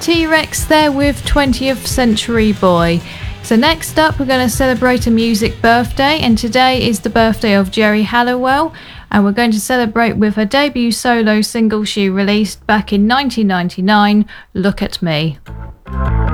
T-Rex there with 20th Century Boy. So next up we're going to celebrate a music birthday, and today is the birthday of Geri Halliwell, and we're going to celebrate with her debut solo single she released back in 1999, Look at Me.